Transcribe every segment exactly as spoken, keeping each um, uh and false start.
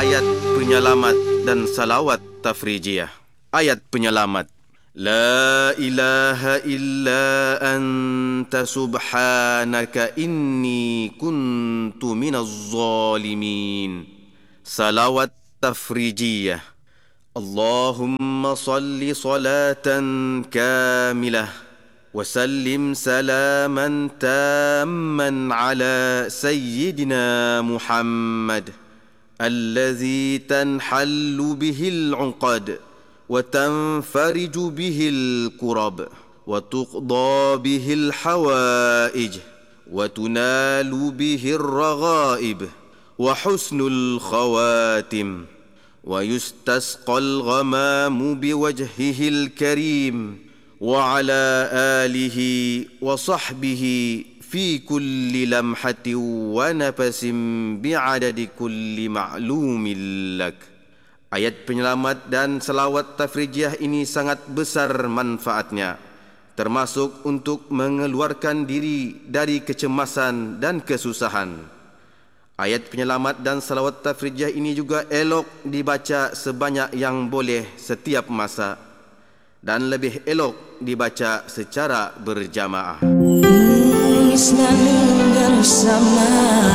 ayat penyelamat dan salawat tafrijiyah. Ayat penyelamat. La ilaha illa anta subhanaka inni kuntu minaz zalimin. Salawat tafrijiyah. Allahumma salli salatan kamilah wa sallim salaman tamman ala sayyidina Muhammad alladhi tanhallu bihil uqad وتنفرج به الكرب وتقضى به الحوائج وتنال به الرغائب وحسن الخواتم ويستسقى الغمام بوجهه الكريم وعلى آله وصحبه في كل لمحة ونفس بعدد كل معلوم لك. Ayat penyelamat dan salawat tafrijiyah ini sangat besar manfaatnya, termasuk untuk mengeluarkan diri dari kecemasan dan kesusahan. Ayat penyelamat dan salawat tafrijiyah ini juga elok dibaca sebanyak yang boleh setiap masa, dan lebih elok dibaca secara berjamaah. Islam bersama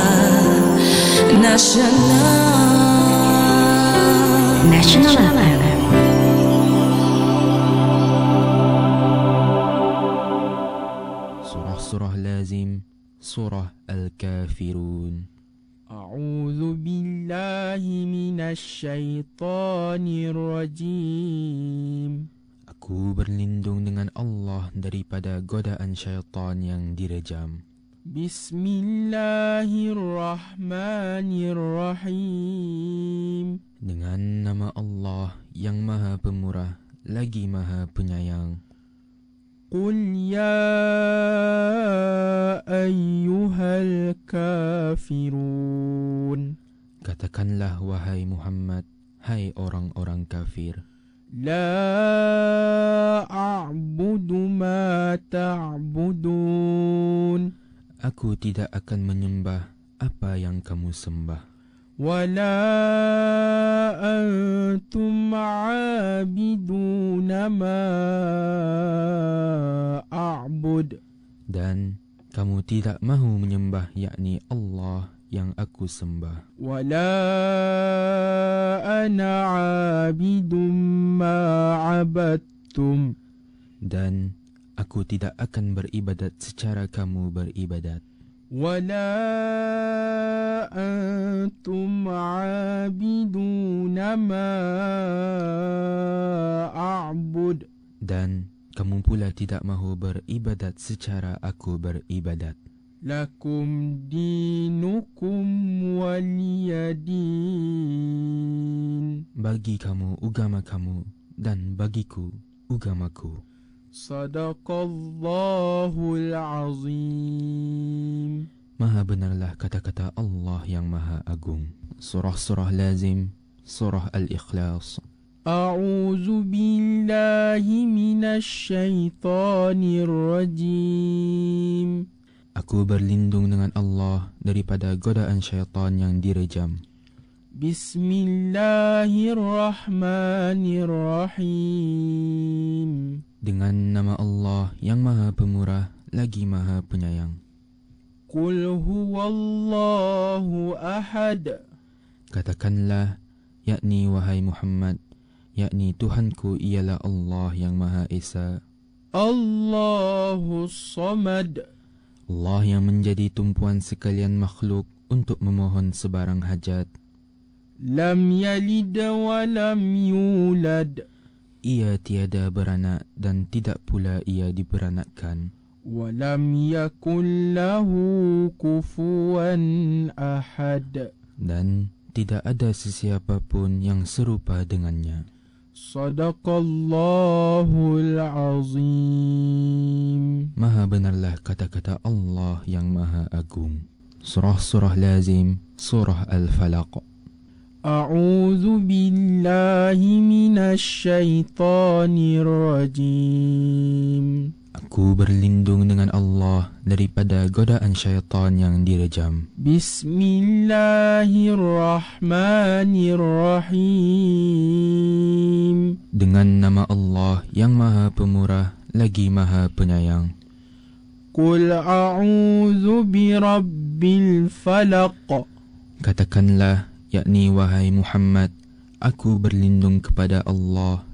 nasional. National F M. Surah-surah lazim, surah Al-Kafirun. A'udzu billahi minasy syaithanir rajim. Aku berlindung dengan Allah daripada godaan syaitan yang direjam. Bismillahirrahmanirrahim. Dengan nama Allah yang Maha Pemurah lagi Maha Penyayang. Qul ya ayyuhal kafirun. Katakanlah wahai Muhammad, hai orang-orang kafir. La a'budu ma ta'budun. Aku tidak akan menyembah apa yang kamu sembah. Wala antum a'abiduna ma a'bud. Dan kamu tidak mahu menyembah yakni Allah yang aku sembah. Wala ana 'abidum ma 'abadtum. Dan aku tidak akan beribadat secara kamu beribadat. Wala antum 'abiduna ma a'bud. Dan kamu pula tidak mahu beribadat secara aku beribadat. Lakum dinukum waliyadin. Bagi kamu agama kamu dan bagiku agamaku. Sadaqallahul azim. Maha benarlah kata-kata Allah yang Maha Agung. Surah-surah lazim, surah Al-Ikhlas. A'udzu billahi minasy syaithanir rajim. Aku berlindung dengan Allah daripada godaan syaitan yang direjam. Bismillahirrahmanirrahim. Dengan nama Allah yang Maha Pemurah lagi Maha Penyayang. Qul huwallahu ahad. Katakanlah, yakni wahai Muhammad, yakni Tuhanku ialah Allah yang Maha Esa. Allahus samad. Allah yang menjadi tumpuan sekalian makhluk untuk memohon sebarang hajat. Lam yalid wa lam yulad. Ia tiada beranak dan tidak pula ia diberanakkan. Wa lam yakul lahu kufuwan ahad. Dan tidak ada sesiapa pun yang serupa dengannya. Sadaqallahul azim. Maha benarlah kata-kata Allah yang Maha Agung. Surah-surah lazim, surah Al-Falaq. A'udzu billahi minasy syaithanir rajim. Aku berlindung dengan Allah daripada godaan syaitan yang direjam. Bismillahirrahmanirrahim. Dengan nama Allah yang Maha Pemurah lagi Maha Penyayang. Qul a'udzu birabbil falaq. Katakanlah, yakni wahai Muhammad, aku berlindung kepada Allah